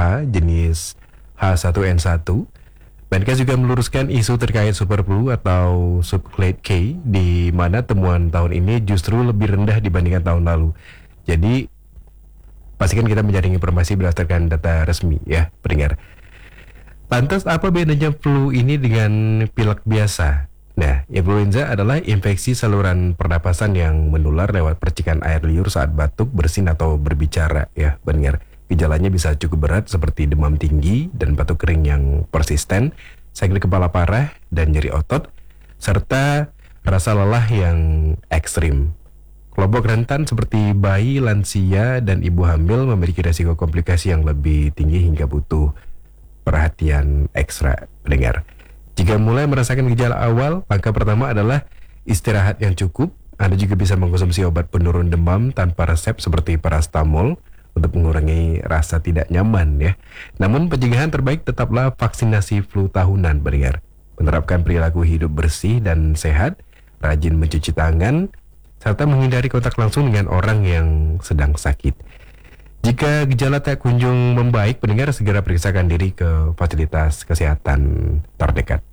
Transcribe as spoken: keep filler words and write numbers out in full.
A jenis H satu N satu. Menkes juga meluruskan isu terkait superflu atau subclade K, di mana temuan tahun ini justru lebih rendah dibandingkan tahun lalu. Jadi pastikan kita mencari informasi berdasarkan data resmi ya, pendengar. Lantas apa bedanya flu ini dengan pilek biasa? Nah, influenza adalah infeksi saluran pernapasan yang menular lewat percikan air liur saat batuk, bersin atau berbicara ya, pendengar. Gejalanya bisa cukup berat seperti demam tinggi dan batuk kering yang persisten, sakit kepala parah dan nyeri otot, serta rasa lelah yang ekstrim. Kelompok rentan seperti bayi, lansia, dan ibu hamil memiliki risiko komplikasi yang lebih tinggi hingga butuh perhatian ekstra, pendengar. Jika mulai merasakan gejala awal, langkah pertama adalah istirahat yang cukup. Anda juga bisa mengkonsumsi obat penurun demam tanpa resep seperti paracetamol untuk mengurangi rasa tidak nyaman ya. Namun pencegahan terbaik tetaplah vaksinasi flu tahunan, pendengar. Menerapkan perilaku hidup bersih dan sehat, rajin mencuci tangan, serta menghindari kontak langsung dengan orang yang sedang sakit. Jika gejala tak kunjung membaik, pendengar segera periksakan diri ke fasilitas kesehatan terdekat.